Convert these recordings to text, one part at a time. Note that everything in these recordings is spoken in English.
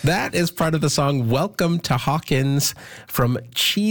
That is part of the song Welcome to Hawkins from the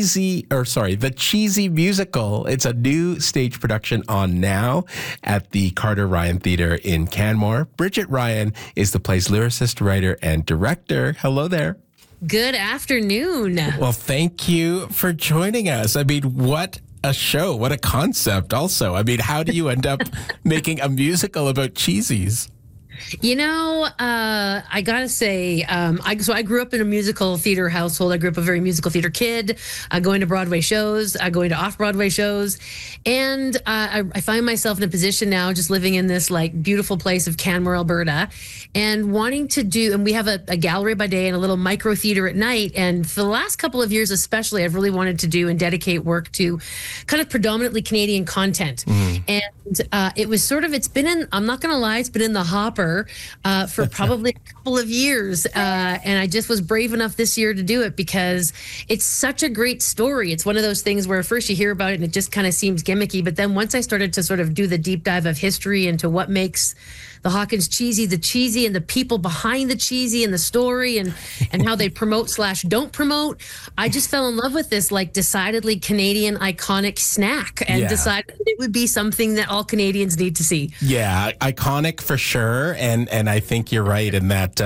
Cheesy Musical. It's a new stage production on now at the Carter Ryan Theatre in Canmore. Bridget Ryan is the play's lyricist, writer, and director. Hello there. Good afternoon. Well, thank you for joining us. I mean, what a show. What a concept also. I mean, how do you end up making a musical about cheesies? You know, I gotta say, I grew up in a musical theater household. I grew up a very musical theater kid, going to Broadway shows, going to off-Broadway shows. And I find myself in a position now just living in this like beautiful place of Canmore, Alberta, and wanting to do, and we have a gallery by day and a little micro theater at night. And for the last couple of years, especially, I've really wanted to do and dedicate work to kind of predominantly Canadian content. And it was sort of, I'm not gonna lie, it's been in the hopper for probably a couple of years. And I just was brave enough this year to do it because it's such a great story. It's one of those things where first you hear about it and it just kind of seems gimmicky. But then once I started to sort of do the deep dive of history into what makes the Hawkins cheesy, and the people behind the cheesy and the story and how they promote/don't promote, I just fell in love with this like decidedly Canadian iconic snack and decided it would be something that all Canadians need to see. Yeah, iconic for sure. And I think you're right in that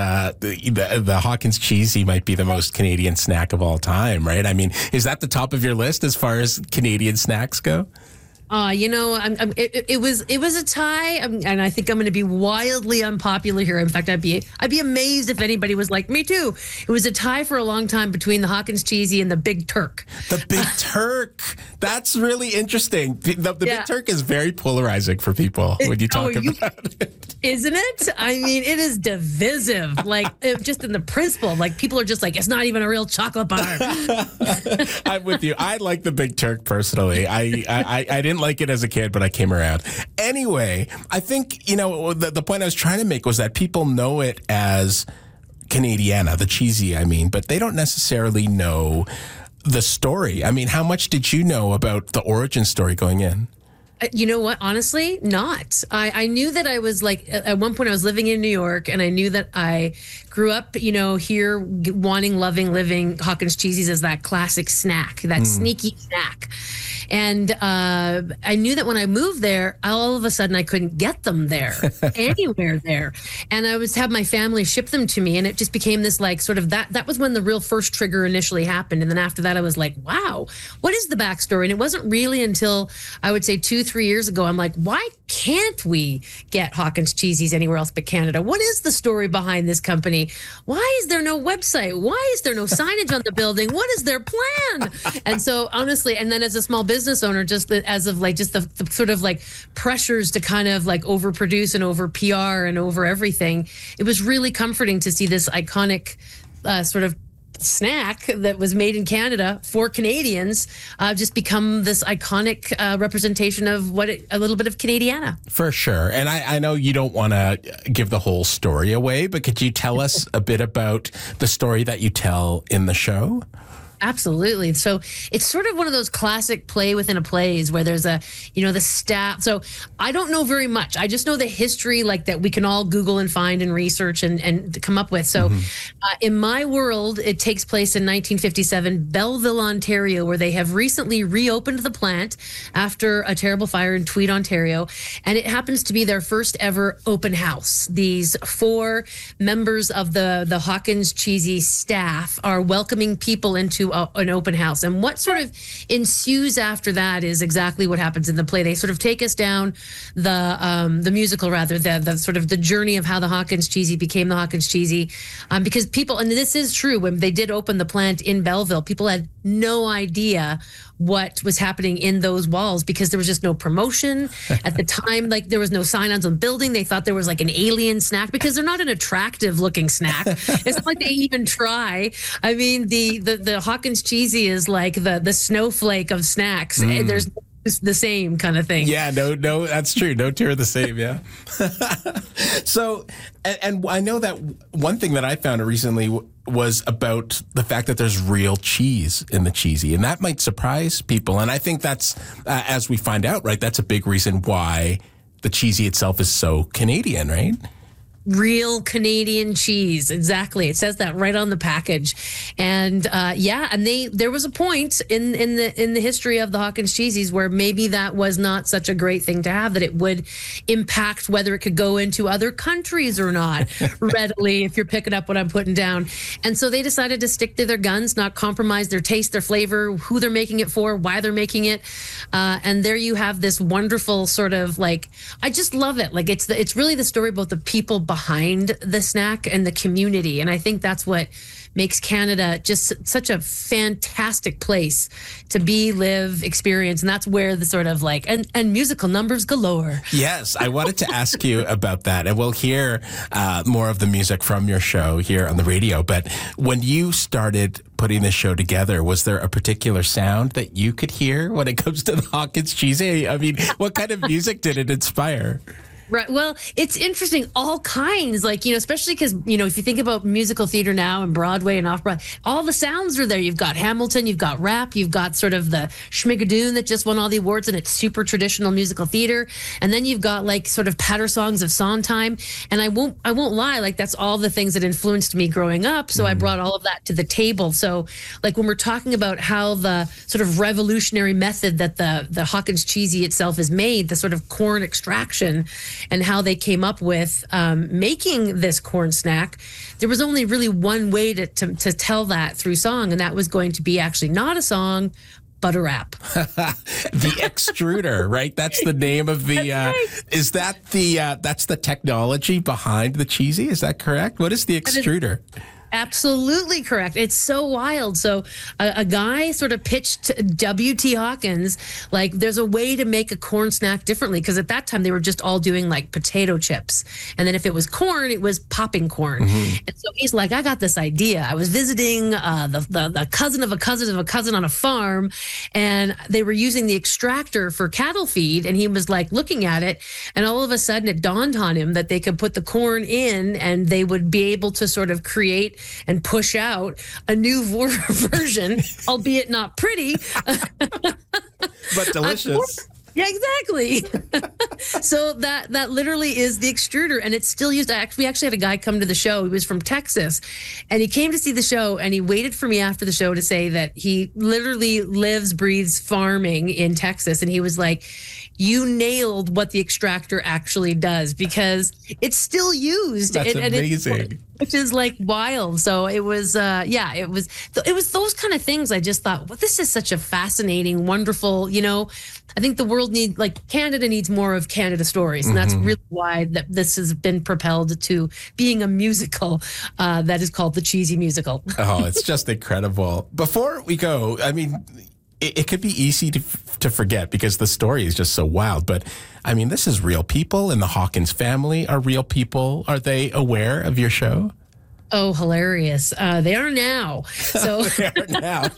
the Hawkins cheesy might be the most Canadian snack of all time, right? I mean, is that the top of your list as far as Canadian snacks go? You know, it was a tie, and I think I'm going to be wildly unpopular here. In fact, I'd be amazed if anybody was like me too. It was a tie for a long time between the Hawkins cheesy and the Big Turk. The Big Turk. That's really interesting. The Big Turk is very polarizing for people when you talk about it. Isn't it? I mean, it is divisive. Like just in the principle, like people are just like, it's not even a real chocolate bar. I'm with you. I like the Big Turk personally. I didn't like it as a kid, but I came around. Anyway, I think, you know, the point I was trying to make was that people know it as Canadiana, the cheesy, I mean, but they don't necessarily know the story. I mean, how much did you know about the origin story going in? You know what? Honestly, not. I knew that I was like, at one point I was living in New York and I knew that I grew up, you know, here wanting, loving, living Hawkins cheesies as that classic snack, that sneaky snack. And I knew that when I moved there, all of a sudden I couldn't get them there, anywhere there. And I was have my family ship them to me. And it just became this like sort of that was when the real first trigger initially happened. And then after that, I was like, wow, what is the backstory? And it wasn't really until I would say 2-3 years ago, I'm like, why can't we get Hawkins cheesies anywhere else but Canada? What is the story behind this company? Why is there no website? Why is there no signage on the building? What is their plan? And so honestly, and then as a small business owner, just as of like just the sort of like pressures to kind of like overproduce and over PR and over everything, it was really comforting to see this iconic sort of snack that was made in Canada for Canadians just become this iconic representation of a little bit of Canadiana. For sure. And I know you don't want to give the whole story away, but could you tell us a bit about the story that you tell in the show? Absolutely. So it's sort of one of those classic play within a plays where there's the staff. So I don't know very much. I just know the history like that we can all Google and find and research and come up with. So in my world, it takes place in 1957, Belleville, Ontario, where they have recently reopened the plant after a terrible fire in Tweed, Ontario. And it happens to be their first ever open house. These 4 members of the Hawkins Cheesy staff are welcoming people into an open house. And what sort of ensues after that is exactly what happens in the play. They sort of take us down the musical, rather, the sort of the journey of how the Hawkins Cheesy became the Hawkins Cheesy. Because people, and this is true, when they did open the plant in Belleville, people had no idea what was happening in those walls because there was just no promotion at the time. Like there was no sign-ons on the building. They thought there was like an alien snack because they're not an attractive looking snack. It's not like they even try. I mean, the Hawkins Cheesy is like the snowflake of snacks. There's the same kind of thing. Yeah, no, that's true. No two are the same. Yeah. So, and I know that one thing that I found recently was about the fact that there's real cheese in the cheesy, and that might surprise people. And I think that's, as we find out, right, that's a big reason why the cheesy itself is so Canadian, right? real Canadian cheese. Exactly. It says that right on the package. And and there was a point in the history of the Hawkins Cheesies where maybe that was not such a great thing to have, that it would impact whether it could go into other countries or not readily, if you're picking up what I'm putting down. And so they decided to stick to their guns, not compromise their taste, their flavor, who they're making it for, why they're making it. And there you have this wonderful sort of like, I just love it. Like it's really the story about the people behind the snack and the community. And I think that's what makes Canada just such a fantastic place to be, live, experience. And that's where the sort of like, and musical numbers galore. Yes, I wanted to ask you about that. And we'll hear more of the music from your show here on the radio. But when you started putting this show together, was there a particular sound that you could hear when it comes to the Hawkins Cheesy? I mean, what kind of music did it inspire? Right. Well, it's interesting. All kinds, like, especially because, if you think about musical theater now and Broadway and off-Broadway, all the sounds are there. You've got Hamilton, you've got rap, you've got sort of the Schmigadoon that just won all the awards and it's super traditional musical theater. And then you've got like sort of patter songs of Sondheim. And I won't lie, like that's all the things that influenced me growing up. So I brought all of that to the table. So like when we're talking about how the sort of revolutionary method that the Hawkins Cheesy itself is made, the sort of corn extraction, and how they came up with making this corn snack, there was only really one way to tell that through song, and that was going to be actually not a song, but a rap. The extruder, right? That's the name of the. Right. Is that that's the technology behind the Cheesy? Is that correct? What is the extruder? Absolutely correct. It's so wild. So a guy sort of pitched W.T. Hawkins, like there's a way to make a corn snack differently, because at that time they were just all doing like potato chips. And then if it was corn, it was popping corn. Mm-hmm. And so he's like, I got this idea. I was visiting the cousin of a cousin of a cousin on a farm, and they were using the extractor for cattle feed. And he was like looking at it, and all of a sudden it dawned on him that they could put the corn in and they would be able to sort of create and push out a new version, albeit not pretty, but delicious. Yeah, exactly. So that literally is the extruder, and it's still used. We actually had a guy come to the show. He was from Texas, and he came to see the show, and he waited for me after the show to say that he literally lives, breathes farming in Texas, and he was like, you nailed what the extractor actually does, because it's still used. That's amazing. Which is like wild. So it was, it was those kind of things. I just thought, well, this is such a fascinating, wonderful, I think the world Canada needs more of Canada stories. And that's really why this has been propelled to being a musical that is called the Cheesy Musical. Oh, it's just incredible. Before we go, I mean, it could be easy to forget because the story is just so wild. But I mean, this is real people, and the Hawkins family are real people. Are they aware of your show? Oh, hilarious. They are now. So they are now.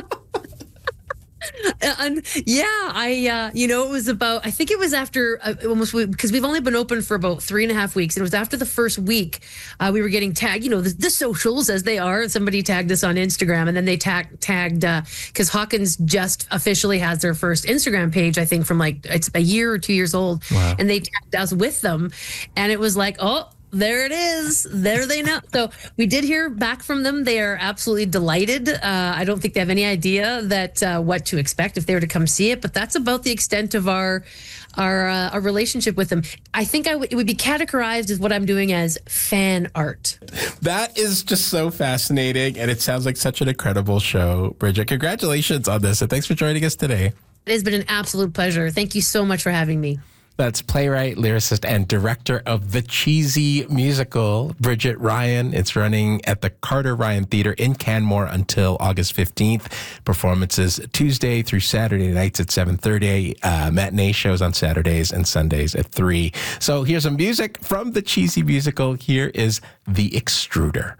And it was about, I think it was after almost, because we've only been open for about 3.5 weeks. It was after the first week we were getting tagged, the socials as they are. Somebody tagged us on Instagram, and then they tagged, because Hawkins just officially has their first Instagram page, I think from like, it's a year or 2 years old. Wow. And they tagged us with them. And it was like, oh, there it is. There they know. So we did hear back from them. They are absolutely delighted. I don't think they have any idea that what to expect if they were to come see it. But that's about the extent of our relationship with them. I think it would be categorized as what I'm doing as fan art. That is just so fascinating, and it sounds like such an incredible show. Bridget, congratulations on this, and thanks for joining us today. It has been an absolute pleasure. Thank you so much for having me. That's playwright, lyricist, and director of the Cheesy Musical, Bridget Ryan. It's running at the Carter Ryan Theater in Canmore until August 15th. Performances Tuesday through Saturday nights at 7:30. Matinee shows on Saturdays and Sundays at 3. So here's some music from the Cheesy Musical. Here is The Extruder.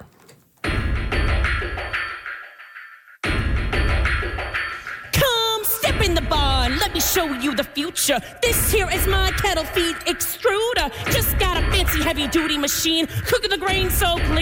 In the bar, let me show you the future. This here is my kettle feed extruder. Just got a fancy heavy duty machine, cooking the grain so clean.